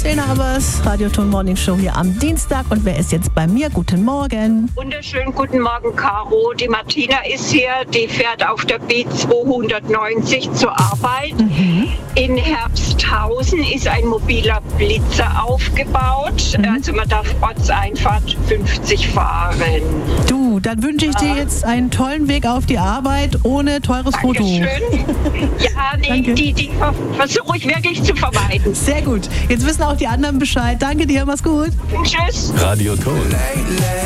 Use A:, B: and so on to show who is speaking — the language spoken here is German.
A: Lena Abbers, Radioton Morning Show hier am Dienstag. Und wer ist jetzt bei mir? Guten Morgen.
B: Wunderschönen guten Morgen, Caro. Die Martina ist hier, die fährt auf der B290 zur Arbeit. In Herbsthausen ist ein mobiler Blitzer aufgebaut. Also man darf Ortseinfahrt 50 fahren.
A: Du, dann wünsche ich dir jetzt einen tollen Weg auf die Arbeit ohne teures Foto.
B: Dankeschön. Ja, die versuche ich wirklich zu vermeiden.
A: Sehr gut. Jetzt wissen auch die anderen Bescheid. Danke dir, mach's gut.
B: Tschüss.
C: Radioton.